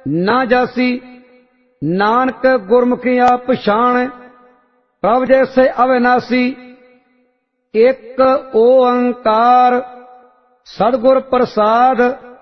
ना जासी। नानक गुरमुखी आप पछाण, प्रभ जैसे अविनाशी। एक ओंकार सदगुर प्रसाद,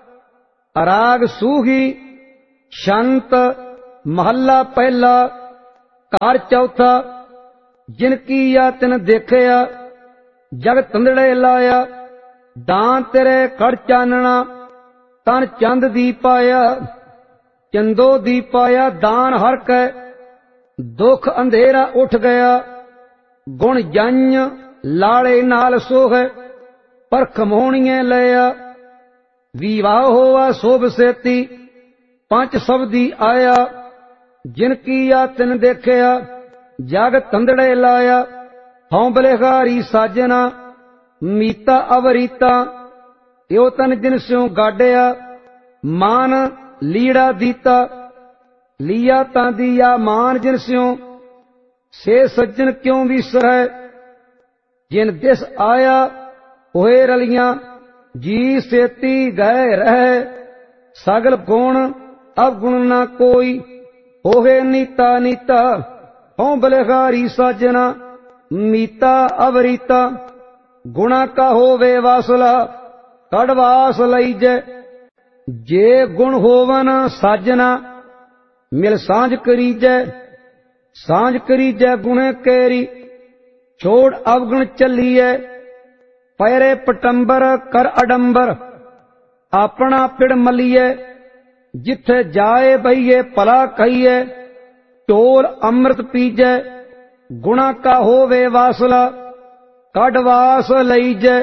राग सूही शंत। महला पहला कार चौथा। जिनकी या तिन देखिया, जग तंदड़े लाया। दान तेरे कड़ चानना, तन चंद दी पाया। चंदो दी पाया दान हर कै, दुख अंधेरा उठ गया। गुण जंज लाड़े नाल सोह, परख मोहणिए लिया। विवाह होआ शोभ सेती, पंच सबदी आया। जिनकी या तिन देखिया, जग तंदड़े लाया। हौं बलिहारी साजना, मीता अवरीता। यो तन जिन स्यों गाड़िया, मान लीड़ा दीता। लिया तां दिया मान जिन स्यों, से सज्जन क्यों विसरै। जिन दिस आया होए रलियां, जी सेती गए रहे। सगल गुण अवगुण न कोई, होवे नीता नीता। हौं बलिहारी साजना, मीता अवरीता। गुणा का होवे वासला, कड़वास लईजै। जे गुण होवन साजना, मिल सांझ करीजै। सांझ करीजै गुणे केरी, छोड़ अवगुण चलीए। पैरे पटंबर कर अडंबर, अपना पिड़ मलीए। जिथे जाए बहिए भला कहिए, टोल अमृत पीजै। गुणा का होवे वासला, कड़वास लईजै।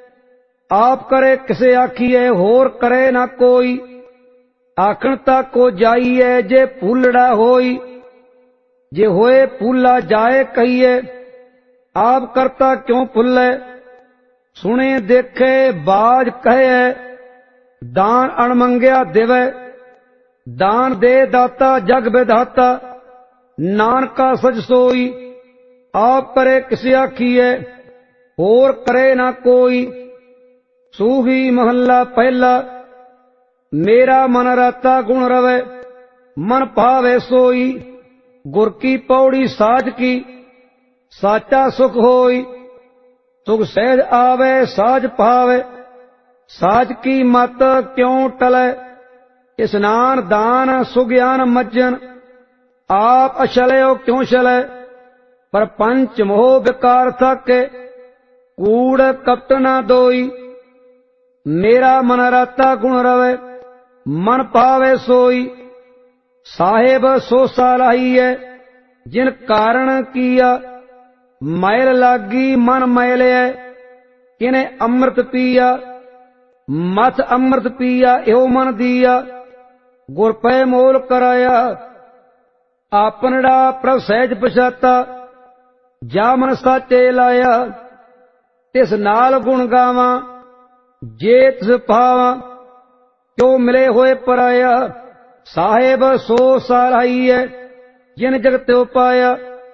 आप करे किसे आखिए, होर करे ना कोई। आखण तक को जाइए, जे भूलड़ा होई। जे होए भूला जाए कहिए, आप करता क्यों भुल्ले। सुने देखे बाज कहे, दान अणमंग्या देवे। दान दे दाता जग विधाता, नानका सज सोई। आप करे किसे आखिए, होर करे ना कोई। सूही महला पहला। मेरा मन राता गुण रवे, मन भावे सोई। गुर की पौड़ी साज की, साचा सुख होई। सुख सहज आवे साज पावे, साज की मत क्यों टले। स्नान दान सुज्ञान मज्जन, आप अछलयो क्यों चले। पर पंच मोह विकार थके, कूड़ कपट न दोई। मेरा मन राता गुण रवे, मन पावे सोई। साहेब सो सालाहिए, जिन कारण किया। मैल लागी मन मैलिए, किने अमृत पिया। मथ अमृत पिया एहो मन दिया, गुर पै मोल कराया। आपनड़ा प्रभ सहज पछाता, जा मन साचे लाया। तिस नाल गुण गावां, जे तिस पावां। क्यों मिले होए पराया, साहेब सो साराइए। जिन जग त्यो पाया,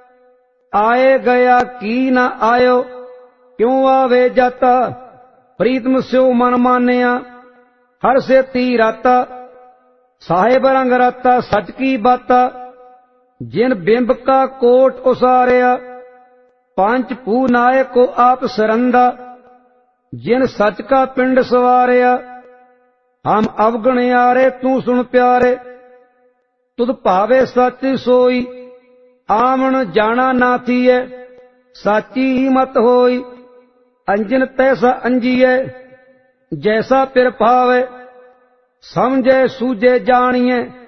आए गया की न आयो। क्यों आवे जाता, प्रीतम स्यो मन मानिया। हर से ती राता, साहेब रंग राता सच की बाता। जिन बिंब का कोट उसारिया, पांच पू नायक को आप सरंदा। जिन सच का पिंड सवारिया, हम अवगणयारे तू सुन प्यारे। तुद भावे सच सोई, आमन जाना ना थिए। साची ही मत होई, अंजन तैसा अंजिए। जैसा पिर भावे, समझे सूझे जानिए।